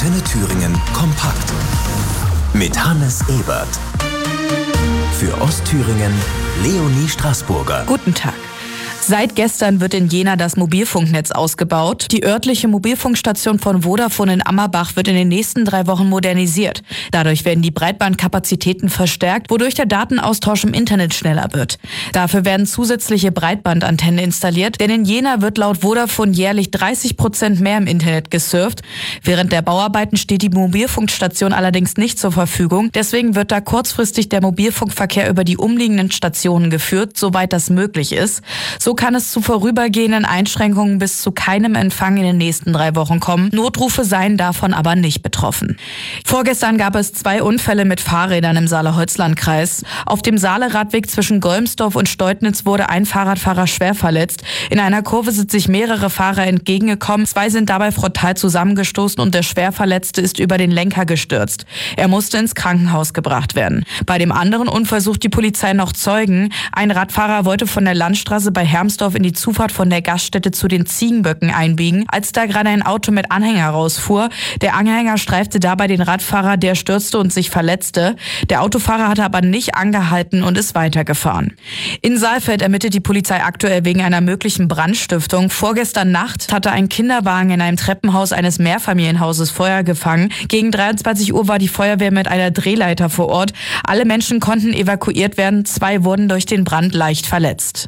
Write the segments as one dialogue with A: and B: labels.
A: Antenne Thüringen kompakt. Mit Hannes Ebert. Für Ostthüringen Leonie Straßburger.
B: Guten Tag. Seit gestern wird in Jena das Mobilfunknetz ausgebaut. Die örtliche Mobilfunkstation von Vodafone in Ammerbach wird in den nächsten 3 Wochen modernisiert. Dadurch werden die Breitbandkapazitäten verstärkt, wodurch der Datenaustausch im Internet schneller wird. Dafür werden zusätzliche Breitbandantennen installiert, denn in Jena wird laut Vodafone jährlich 30% mehr im Internet gesurft. Während der Bauarbeiten steht die Mobilfunkstation allerdings nicht zur Verfügung. Deswegen wird da kurzfristig der Mobilfunkverkehr über die umliegenden Stationen geführt, soweit das möglich ist. So kann es zu vorübergehenden Einschränkungen bis zu keinem Empfang in den nächsten 3 Wochen kommen. Notrufe seien davon aber nicht betroffen. Vorgestern gab es 2 Unfälle mit Fahrrädern im Saale-Holzland-Kreis. Auf dem Saale-Radweg zwischen Golmsdorf und Steutnitz wurde ein Fahrradfahrer schwer verletzt. In einer Kurve sind sich mehrere Fahrer entgegengekommen. 2 sind dabei frontal zusammengestoßen und der Schwerverletzte ist über den Lenker gestürzt. Er musste ins Krankenhaus gebracht werden. Bei dem anderen Unfall sucht die Polizei noch Zeugen. Ein Radfahrer wollte von der Landstraße bei Hermsdorf in die Zufahrt von der Gaststätte zu den Ziegenböcken einbiegen, als da gerade ein Auto mit Anhänger rausfuhr. Der Anhänger streifte dabei den Radfahrer, der stürzte und sich verletzte. Der Autofahrer hatte aber nicht angehalten und ist weitergefahren. In Saalfeld ermittelt die Polizei aktuell wegen einer möglichen Brandstiftung. Vorgestern Nacht hatte ein Kinderwagen in einem Treppenhaus eines Mehrfamilienhauses Feuer gefangen. Gegen 23 Uhr war die Feuerwehr mit einer Drehleiter vor Ort. Alle Menschen konnten evakuiert werden, 2 wurden durch den Brand leicht verletzt.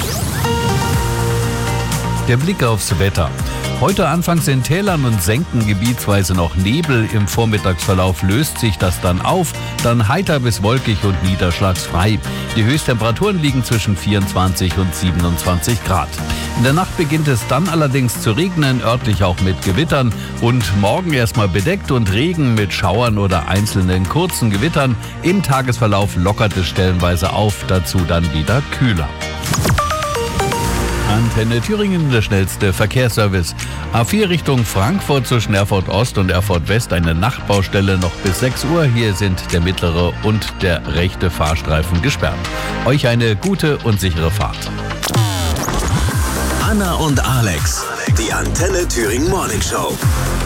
C: Der Blick aufs Wetter. Heute anfangs in Tälern und Senken gebietsweise noch Nebel. Im Vormittagsverlauf löst sich das dann auf. Dann heiter bis wolkig und niederschlagsfrei. Die Höchsttemperaturen liegen zwischen 24 und 27 Grad. In der Nacht beginnt es dann allerdings zu regnen, örtlich auch mit Gewittern. Und morgen erstmal bedeckt und Regen mit Schauern oder einzelnen kurzen Gewittern. Im Tagesverlauf lockert es stellenweise auf, dazu dann wieder kühler. Antenne Thüringen, der schnellste Verkehrsservice. A4 Richtung Frankfurt zwischen Erfurt Ost und Erfurt West eine Nachtbaustelle noch bis 6 Uhr. Hier sind der mittlere und der rechte Fahrstreifen gesperrt. Euch eine gute und sichere Fahrt.
A: Anna und Alex, die Antenne Thüringen Morning Show.